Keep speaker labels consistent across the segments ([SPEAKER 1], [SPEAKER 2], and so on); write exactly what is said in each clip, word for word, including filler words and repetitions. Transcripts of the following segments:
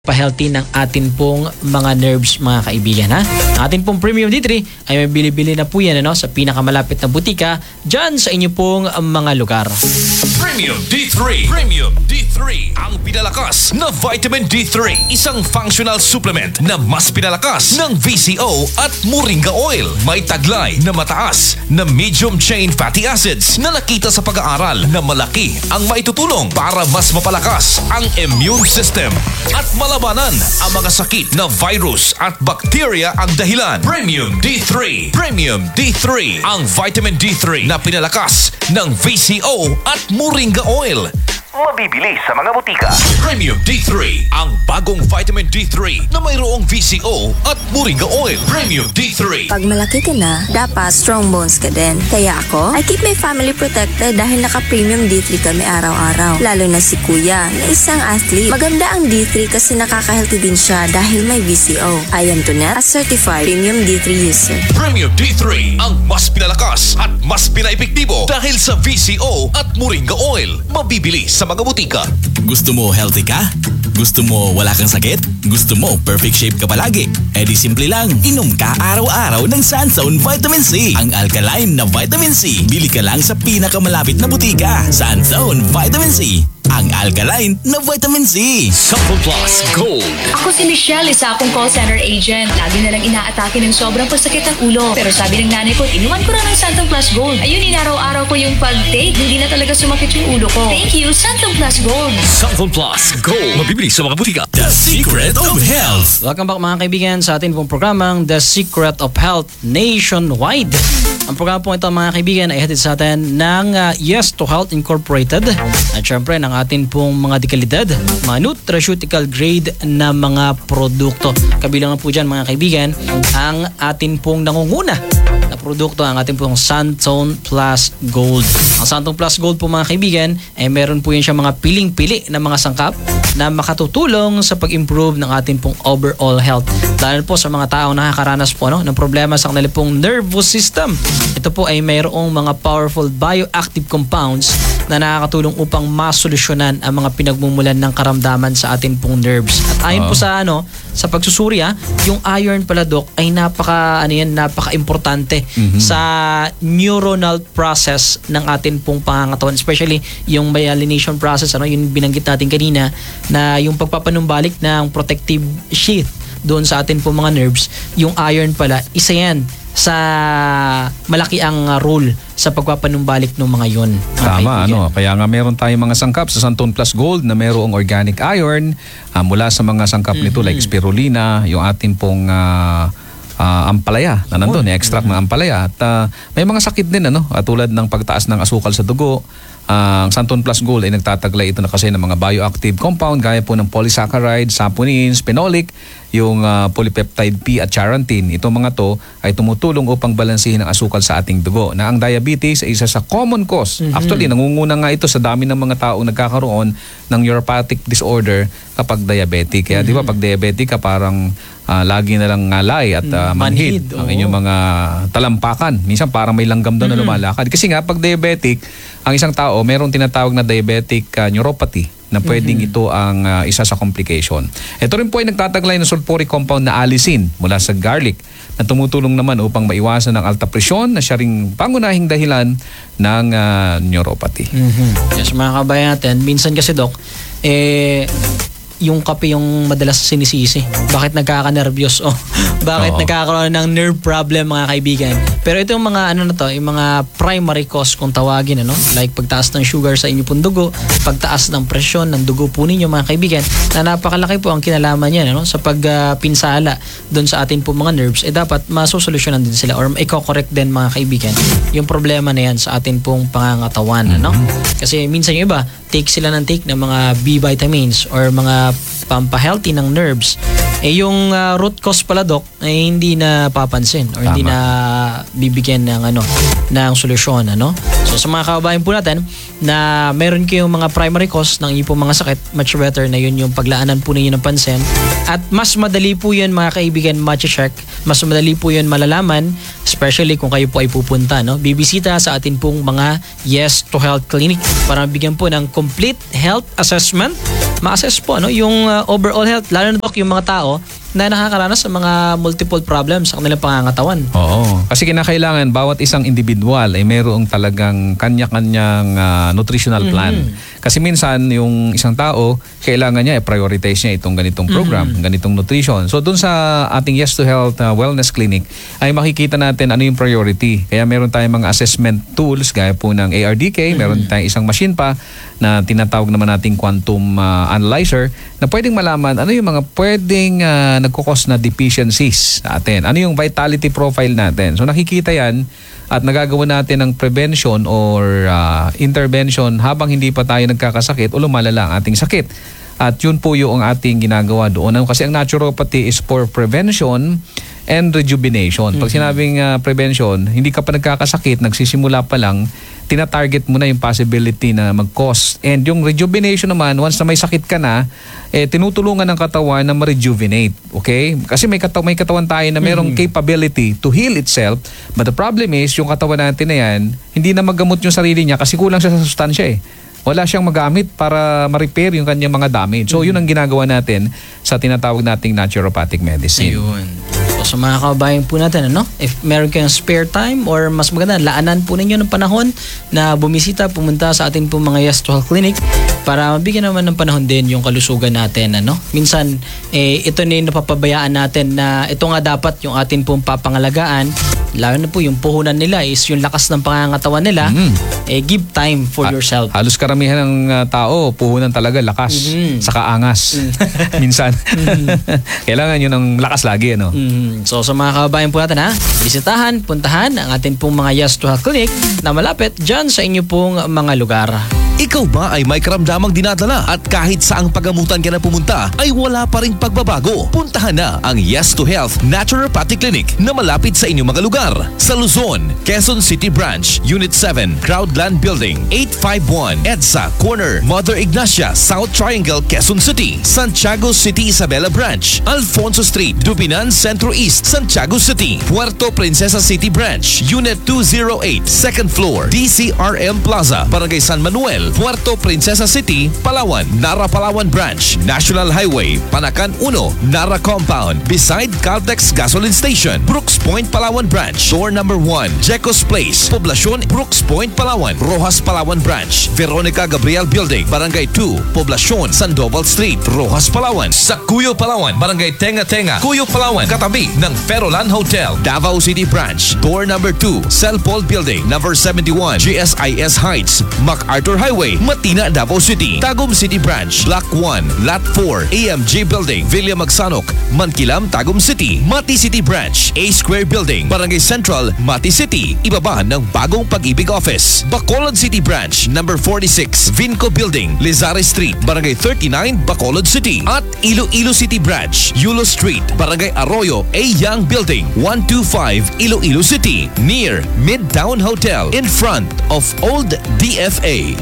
[SPEAKER 1] pa-healthy ng atin pong mga nerves, mga kaibigan, ha? Ang atin pong Premium D three ay may bili-bili na po yan, ano, sa pinakamalapit na butika dyan sa inyo pong mga lugar.
[SPEAKER 2] Premium D three. Premium D three. Ang pinalakas na vitamin D three. Isang functional supplement na mas pinalakas ng V C O at Moringa Oil. May taglay na mataas na medium chain fatty acids na nakita sa pag-aaral na malaki ang maitutulong para mas mapalakas ang immune system at malabanan ang mga sakit na virus at bacteria ang dahilan. Premium D three. Premium D three. Ang vitamin D three na pinalakas ng V C O at Moringa Oil. Mabibili sa mga butika. Premium D three. Ang bagong vitamin D three na mayroong V C O at Moringa Oil. Premium D three.
[SPEAKER 3] Pag malaki ka na, dapat strong bones ka din. Kaya ako, I keep my family protected dahil naka-premium D three kami araw-araw. Lalo na si Kuya, na isang athlete. Maganda ang D three kasi nakaka-healthy din siya dahil may V C O. I am Tonet, a certified premium D three user.
[SPEAKER 2] Premium D three. Ang mas pinalakas at mas pinaepektibo dahil sa V C O at Moringa Oil. Mabibili sa mga butika.
[SPEAKER 4] Gusto mo healthy ka? Gusto mo wala kang sakit? Gusto mo perfect shape ka palagi? Eh di simple lang, inom ka araw-araw ng Sunzone Vitamin C. Ang alkaline na Vitamin C. Bili ka lang sa pinakamalapit na butika. Sunzone Vitamin C. Ang alkaline na Vitamin C.
[SPEAKER 2] Supple Plus Gold.
[SPEAKER 5] Ako si Michelle, isa akong call center agent. Lagi na lang inaatake ng sobrang pasakit ng ulo. Pero sabi ng nanay ko, inuman ko na ng Santon Plus Gold. Ayun, inaraw-araw ko yung pag-take. Hindi na talaga sumakit yung ulo ko. Thank you, Santon Plus Gold.
[SPEAKER 2] Supple Plus Gold. Mabibili sa mga butika.
[SPEAKER 4] The Secret of Health.
[SPEAKER 1] Welcome back, mga kaibigan, sa atin pong programang The Secret of Health Nationwide. Ang programa po ito, mga kaibigan, ay hatid sa atin ng uh, Yes to Health Incorporated. At syempre, ng atin pong mga dekalidad, mga nutraceutical grade na mga produkto. Kabilang na po dyan, mga kaibigan, ang atin pong nangunguna na produkto, ang ating pong Santon Plus Gold. Ang Santon Plus Gold po, mga kaibigan, ay meron po yan siya mga piling-pili na mga sangkap na makatutulong sa pag-improve ng ating pong overall health. Dahil po sa mga taong nakakaranas po, no, ng problema sa kanilang pong nervous system. Ito po ay mayroong mga powerful bioactive compounds na nakakatulong upang masolusyonan ang mga pinagmumulan ng karamdaman sa ating pong nerves. At ayon uh. po sa ano, sa pagsusuri, ha, yung iron pala, Doc, ay napaka ano yan, napaka-importante mm-hmm. sa neuronal process ng ating pong pangangatawan, especially yung myelination process, ano, yung binanggit natin kanina, na yung pagpapanumbalik ng protective sheath doon sa atin pong mga nerves. Yung iron pala, isa yan sa malaki ang role sa pagpapanumbalik ng mga yon.
[SPEAKER 6] Tama, ano, kaya nga meron tayong mga sangkap sa Santon Plus Gold na mayroong organic iron uh, mula sa mga sangkap mm-hmm. nito like spirulina, yung ating pong uh, uh, ampalaya na nandun, oh, extract mm-hmm. ng ampalaya. At uh, may mga sakit din, ano, at tulad ng pagtaas ng asukal sa dugo. Ang uh, Santon Plus Gold ay nagtataglay ito na kasi ng mga bioactive compound gaya po ng polysaccharide, saponins, phenolic, yung uh, polypeptide P at charantin. Itong mga to ay tumutulong upang balansihin ang asukal sa ating dugo. Na ang diabetes ay isa sa common cause. Mm-hmm. Actually, nangunguna nga ito sa dami ng mga taong nagkakaroon ng neuropathic disorder kapag diabetic. Kaya mm-hmm. di ba pag diabetic ka parang uh, lagi na lang ngalay at uh, manhid, manhid ang inyong mga talampakan. Minsan parang may langgam daw mm-hmm. na lumalakad. Kasi nga pag diabetic, ang isang tao mayroong tinatawag na diabetic uh, neuropathy na pwedeng mm-hmm. ito ang uh, isa sa complication. Ito rin po ay nagtataglay ng sulfuric compound na allicin mula sa garlic na tumutulong naman upang maiwasan ang alta presyon na siya ring pangunahing dahilan ng uh, neuropathy.
[SPEAKER 1] Mm-hmm. Yes, mga kabayan natin, minsan kasi, Doc, eh, yung kape yung madalas sinisisi. Bakit nagkaka-nervyos? O bakit Oo. nagkakaroon ng nerve problem, mga kaibigan? Pero ito yung mga ano na to, yung mga primary cause kung tawagin, ano? Like pagtaas ng sugar sa inyo pong dugo, pagtaas ng presyon ng dugo po ninyo, mga kaibigan, na napakalaki po ang kinalaman niyan, ano? Sa pagpinsala uh, doon sa atin po mga nerves, eh dapat masosolusyonan din sila or i-correct din, mga kaibigan, yung problema na yan sa atin pong pangangatawan, ano? Kasi minsan yung iba, take sila ng take ng mga B vitamins or mga pampahealthy ng nerves. Eh yung uh, root cause pala, Doc, ay hindi na papansin or Tama. hindi na bibigyan ng ano ng solusyon, ano. So sa mga kababayan po natin na meron kayong mga primary cause ng inyong mga sakit, much better na yun yung paglaanan po ninyo ng pansin. At mas madali po yun, mga kaibigan, ma-check. Mas madali po yun malalaman, especially kung kayo po ay pupunta, no? Bibisita sa atin pong mga Yes to Health Clinic para mabigyan po ng complete health assessment ma-assess po ano, yung uh, overall health, lalo na Doc, yung mga tao na nakakaranas sa mga multiple problems sa kanilang pangangatawan.
[SPEAKER 6] Oo. Kasi kinakailangan bawat isang individual ay mayroong talagang kanya-kanyang uh, nutritional plan. Mm-hmm. Kasi minsan yung isang tao, kailangan niya i-prioritize niya itong ganitong program, mm-hmm. ganitong nutrition. So dun sa ating Yes to Health uh, Wellness Clinic ay makikita natin ano yung priority. Kaya meron tayong mga assessment tools gaya po ng A R D K, mm-hmm. meron tayong isang machine pa na tinatawag naman nating quantum uh, analyzer na pwedeng malaman ano yung mga pwedeng uh, nagkukos na deficiencies natin. Ano yung vitality profile natin. So nakikita yan at nagagawa natin ng prevention or uh, intervention habang hindi pa tayo nagkakasakit o lumalala ang ating sakit. At yun po yung ating ginagawa doon. Kasi ang naturopathy is for prevention and rejuvenation. Pag sinabing uh, prevention, hindi ka pa nagkakasakit, nagsisimula pa lang, tina-target mo na yung possibility na mag-cause. And yung rejuvenation naman, once na may sakit ka na, eh, tinutulungan ng katawan na ma-rejuvenate. Okay? Kasi may, kataw- may katawan tayo na mayroong mm-hmm. capability to heal itself. But the problem is, yung katawan natin na yan, hindi na magamot yung sarili niya kasi kulang siya sa sustansya eh. Wala siyang magamit para ma-repair yung kanyang mga damage. So, mm-hmm. yun ang ginagawa natin sa tinatawag nating naturopathic medicine.
[SPEAKER 1] Ayun. So, sa mga kabayan po natin, ano? If meron kayong spare time or mas maganda, laanan po ninyo ng panahon na bumisita, pumunta sa ating po mga Yes to Health Clinic para mabigyan naman ng panahon din yung kalusugan natin, ano? Minsan, eh, ito na yung napapabayaan natin na ito nga dapat yung ating pong papangalagaan. Lalo na po yung puhunan nila is yung lakas ng pangangatawan nila. Mm. Eh, give time for
[SPEAKER 6] ha-
[SPEAKER 1] yourself.
[SPEAKER 6] Halos karamihan ng uh, tao, puhunan talaga lakas, mm-hmm. saka angas. Mm. Minsan. Mm-hmm. Kailangan yun ng lakas lagi, ano?
[SPEAKER 1] Mm. So, sa mga kababayan po natin, ha, bisitahan, puntahan ang ating pong mga Yes to Health Clinic na malapit dyan sa inyo pong mga lugar.
[SPEAKER 2] Ikaw ba ay may karamdamang dinadala at kahit saang pagamutan ka na pumunta ay wala pa ring pagbabago? Puntahan na ang Yes to Health Naturopathic Clinic na malapit sa inyong mga lugar. Sa Luzon, Quezon City Branch, Unit seven, Crowdland Building, eight five one, EDSA Corner, Mother Ignacia, South Triangle, Quezon City. Santiago City Isabela Branch, Alfonso Street, Dubinan Centro East, Santiago City. Puerto Princesa City Branch, Unit two oh eight, second floor, D C R M Plaza, Barangay San Manuel, Puerto Princesa City, Palawan. Nara Palawan Branch, National Highway, Panacan one, Nara Compound, beside Caltex Gasoline Station, Brooks Point, Palawan Branch. Door number one, Jecos Place, Poblacion, Brooks Point, Palawan. Rojas Palawan Branch, Veronica Gabriel Building, Barangay two, Poblacion, Sandoval Street, Rojas Palawan. Sa Cuyo Palawan, Barangay Tenga Tenga, Cuyo Palawan, katabi ng Ferolan Hotel. Davao City Branch, door number two, Celpol Building, number seventy-one, G S I S Heights, MacArthur Highway, Matina, Davao City. Tagum City Branch, Block one, Lot four, A M G Building, Villa Magsanok, Mankilam, Tagum City. Mati City Branch, A Square Building, Barangay Central, Mati City, ibaba ng Bagong Pag-ibig Office. Bacolod City Branch, number forty-six, Vinco Building, Lizare Street, Barangay thirty-nine, Bacolod City. At Iloilo City Branch, Yulo Street, Barangay Arroyo, A Young Building, one twenty-five, Iloilo City, near Midtown Hotel, in front of Old D F A.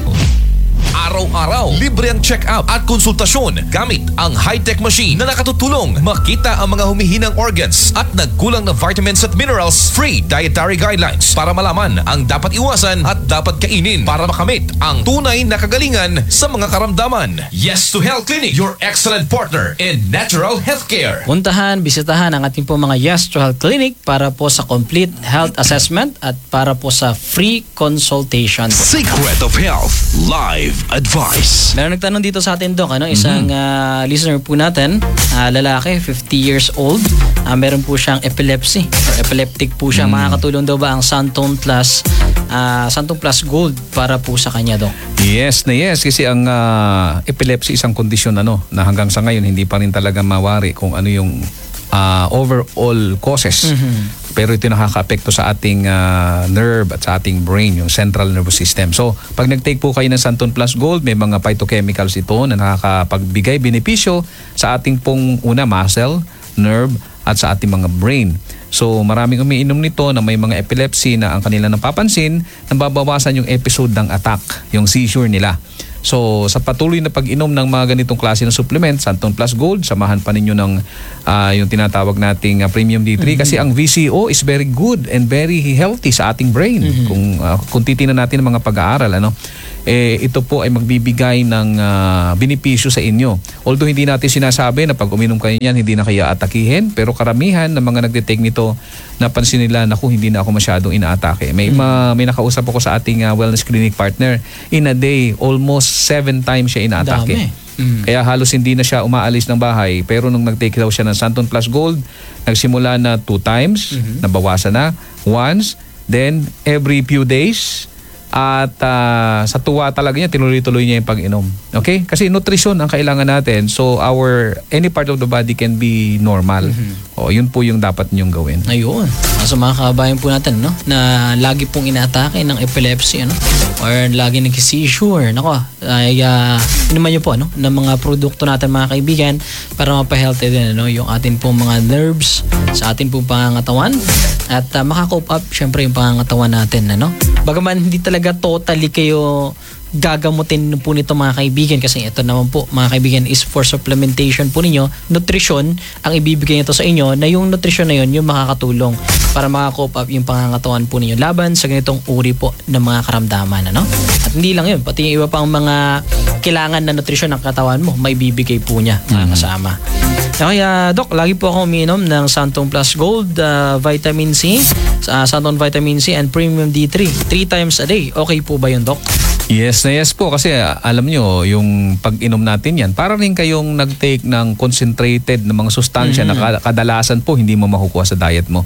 [SPEAKER 2] Araw-araw, libre ang check-up at konsultasyon gamit ang high-tech machine na nakatutulong makita ang mga humihinang organs at nagkulang na vitamins at minerals. Free dietary guidelines para malaman ang dapat iwasan at dapat kainin para makamit ang tunay na kagalingan sa mga karamdaman. Yes to Health Clinic, your excellent partner in natural healthcare.
[SPEAKER 1] Puntahan, bisitahan ang ating po mga Yes to Health Clinic para po sa complete health assessment at para po sa free consultation.
[SPEAKER 2] Secret of Health Live Advice.
[SPEAKER 1] Meron nagtanong dito sa atin, Doc, ano? Isang uh, listener po natin, uh, lalaki, fifty years old. Uh, meron po siyang epilepsy or epileptic po siya. Mm. Makakatulong daw ba ang Santon Plus uh, Santon Plus Gold para po sa kanya, Doc?
[SPEAKER 6] Yes na yes. Kasi ang uh, epilepsy isang kondisyon ano, na hanggang sa ngayon hindi pa rin talaga mawari kung ano yung uh, overall causes. Mm-hmm. Pero ito nakaka-apekto sa ating uh, nerve at sa ating brain, yung central nervous system. So, pag nag-take po kayo ng Santon Plus Gold, may mga phytochemicals ito na nakakapagbigay benepisyo sa ating pong una, muscle, nerve, at sa ating mga brain. So, maraming umiinom nito na may mga epilepsy na ang kanila napapansin, nababawasan yung episode ng attack, yung seizure nila. So sa patuloy na pag-inom ng mga ganitong klase ng supplement, Santon Plus Gold, samahan pa ninyo ng ah, yung tinatawag nating ah, Premium D three kasi ang V C O is very good and very healthy sa ating brain. Kung ah, kung titingnan natin ang mga pag-aaral, ano, eh, ito po ay magbibigay ng ah, benepisyo sa inyo. Although hindi natin sinasabi na pag uminom kayo niyan, hindi na kayo atakihin, pero karamihan ng mga nagde-take nito, napansin nila, naku, hindi na ako masyadong inaatake. May, ma, may nakausap ako sa ating ah, wellness clinic partner. In a day, almost seven times siya inaatake.
[SPEAKER 1] Dami. Mm.
[SPEAKER 6] Kaya halos hindi na siya umaalis ng bahay. Pero nung nag-take daw siya ng Santon Plus Gold, nagsimula na two times, nabawasan na, once, then every few days, at ah, sa tuwa talaga niya, tinuloy-tuloy niya yung pag-inom. Okay? Kasi nutrition ang kailangan natin. So our, any part of the body can be normal. O, yun po yung dapat niyong gawin.
[SPEAKER 1] Ayun. So mga kabayan po natin, no, na lagi pong inaatake ng epilepsy, ano, or lagi nag-seizure, nako, ay uh, inuman niyo po, ano, ng mga produkto natin, mga kaibigan, para mapahealthy din, ano, yung atin pong mga nerves sa atin pong pangangatawan at uh, makakope up syempre yung pangangatawan natin, ano. Bagaman hindi talaga totally kayo gagamutin po nito, mga kaibigan, kasi ito naman po, mga kaibigan, is for supplementation po ninyo, nutrition ang ibibigay nito sa inyo, na yung nutrition na yun yung makakatulong para makakope up yung pangangatawan po ninyo laban sa ganitong uri po ng mga karamdaman, ano? At hindi lang yun, pati yung iba pang mga kailangan na nutrition ng katawan mo, may bibigay po niya, mga kasama. Kaya, Doc, lagi po ako uminom ng Santon Plus Gold, uh, Vitamin C, uh, Santon Vitamin C and Premium D three, three times a day. Okay po ba yun, Doc?
[SPEAKER 6] Yes na yes po, kasi ah, alam nyo, yung pag-inom natin yan, para rin kayong nag-take ng concentrated na mga sustansya na ka- kadalasan po hindi mo makukuha sa diet mo.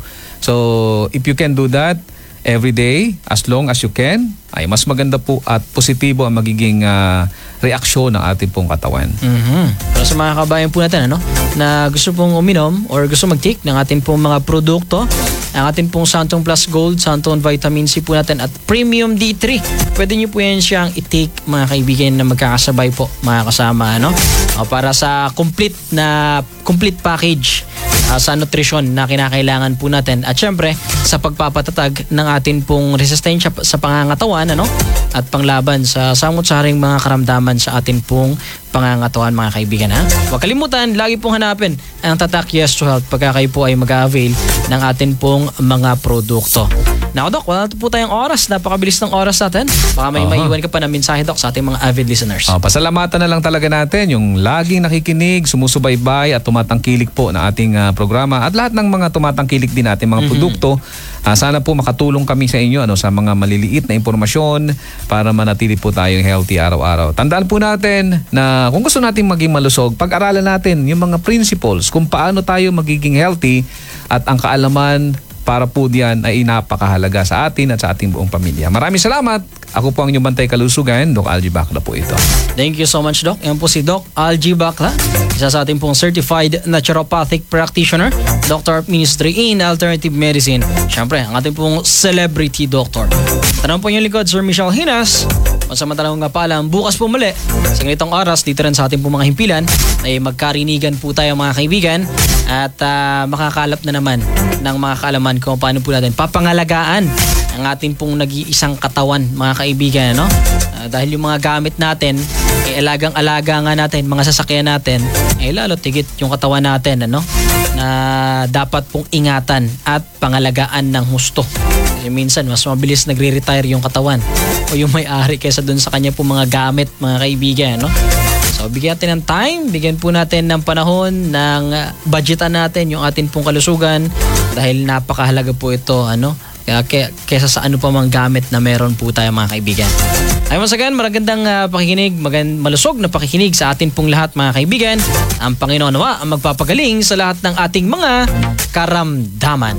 [SPEAKER 6] So if you can do that every day, as long as you can, ay mas maganda po at positibo ang magiging ah, reaksyon ng ating pong katawan.
[SPEAKER 1] Mhm. Pero sa mga kabayan po natin, ano, na gusto pong uminom or gusto mag-take ng ating pong mga produkto, ang ating pong Santon Plus Gold, Santon Vitamin C po natin at Premium D three, pwede nyo po yan siyang i-take, mga kaibigan, na magkakasabay po, mga kasama, ano, o, para sa complete na complete package uh, sa nutrition na kinakailangan po natin, at syempre sa pagpapatatag ng atin pong resistensya sa pangangatawan, ano, at panglaban sa samot-saring mga karamdaman sa atin pong pangangatawan, mga kaibigan, ha. Huwag kalimutan, lagi pong hanapin ang Tatak Yes to Health pagka kayo po ay mag-avail ng atin pong mga produkto. Now, Doc, wala na po tayong oras. Napakabilis ng oras natin. Baka may
[SPEAKER 6] Aha.
[SPEAKER 1] maiwan ka pa na mensahe, Doc, sa ating mga avid listeners.
[SPEAKER 6] Oh, pasalamatan na lang talaga natin yung laging nakikinig, sumusubaybay at tumatangkilik po na ating ah, programa at lahat ng mga tumatangkilik din natin mga produkto. Ah, sana po makatulong kami sa inyo, ano, sa mga maliliit na impormasyon para manatili po tayong healthy araw-araw. Tandaan po natin na kung gusto natin maging malusog, pag-aralan natin yung mga principles kung paano tayo magiging healthy, at ang kaalaman para po diyan ay napakahalaga sa atin at sa ating buong pamilya. Maraming salamat. Ako po ang inyong bantay kalusugan, Doc Algie Bacla po ito.
[SPEAKER 1] Thank you so much, Doc. Yan po si Doc Algie Bacla, isa sa ating pong certified naturopathic practitioner, Doctor of Ministry in Alternative Medicine. Siyempre, ang ating pong celebrity doctor. Tanong po yung likod, Sir Michelle Hinas. Pansamantalang nga pala, bukas po muli sa ganitong oras dito rin sa ating pong mga himpilan ay magkarinigan po tayo, mga kaibigan, at uh, makakalap na naman ng mga kaalaman kung paano po natin papangalagaan ang ating pong nag-iisang katawan, mga kaibigan, no? Uh, dahil yung mga gamit natin, eh, alagang-alaga nga natin, mga sasakyan natin, eh lalo tigit yung katawan natin, ano? Na dapat pong ingatan at pangalagaan ng husto. Kasi minsan, mas mabilis nagre-retire yung katawan o yung may-ari kaysa dun sa kanya po mga gamit, mga kaibigan, no? So, bigyan natin ng time, bigyan po natin ng panahon, ng uh, budgetan natin yung atin pong kalusugan dahil napakahalaga po ito, ano? Kaya kesa sa ano pa mang gamit na meron po tayo, mga kaibigan. Ay, once again, magandang uh, pakikinig, magand malusog na pakikinig sa atin pong lahat, mga kaibigan. Ang Panginoon nawa ang magpapagaling sa lahat ng ating mga karamdaman.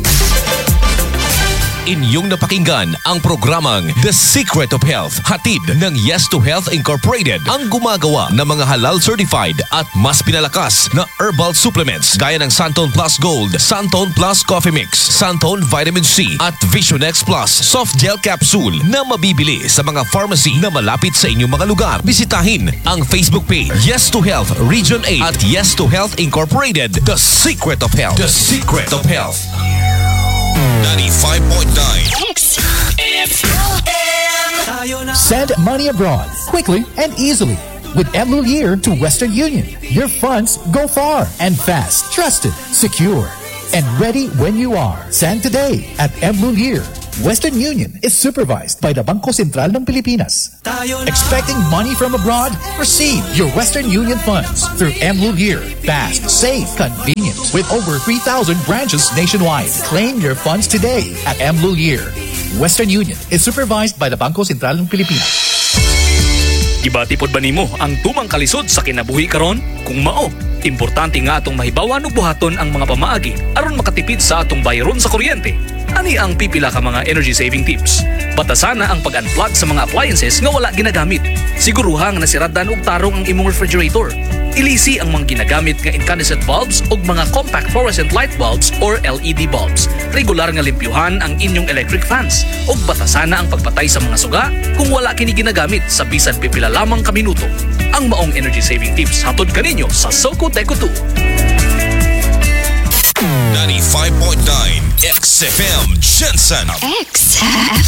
[SPEAKER 2] Inyong napakinggan ang programang The Secret of Health, hatid ng Yes to Health Incorporated, ang gumagawa ng mga halal certified at mas pinalakas na herbal supplements gaya ng Santon Plus Gold, Santon Plus Coffee Mix, Santon Vitamin C at Visionex Plus Soft Gel Capsule na mabibili sa mga pharmacy na malapit sa inyong mga lugar. Bisitahin ang Facebook page Yes to Health Region eight at Yes to Health Incorporated, The Secret of Health. The Secret of Health. ninety-five point nine
[SPEAKER 7] X F M. Send money abroad quickly and easily with Mlulier to Western Union. Your funds go far and fast, trusted, secure, and ready when you are. Send today at Mlulier. Western Union is supervised by the Bangko Sentral ng Pilipinas. Expecting money from abroad? Receive your Western Union funds through Mlulier. Fast, safe, convenient. With over three thousand branches nationwide. Claim your funds today at Mlulier. Western Union is supervised by the Bangko Sentral ng Pilipinas.
[SPEAKER 8] Gibatipod ba nimo ang tumang kalisod sa kinabuhi karon? Kung mao, importante nga atong mahibawan ug buhaton ang mga pamaagi aron makatipid sa atong bayaron sa kuryente. Ani ang pipila ka mga energy saving tips. Batasana ang pag-unplug sa mga appliances nga wala ginagamit. Siguruhang nasiradan og tarong ang imong refrigerator. Ilisi ang mga ginagamit nga incandescent bulbs ug mga compact fluorescent light bulbs or L E D bulbs. Regular nga limpyuhan ang inyong electric fans ug batasana ang pagpatay sa mga suga kung wala kini ginagamit sa bisan pipila lamang ka minuto. Ang maong energy saving tips hatod kaninyo sa Soco Deco two.
[SPEAKER 2] ninety-five point nine X F M Jensen.
[SPEAKER 9] X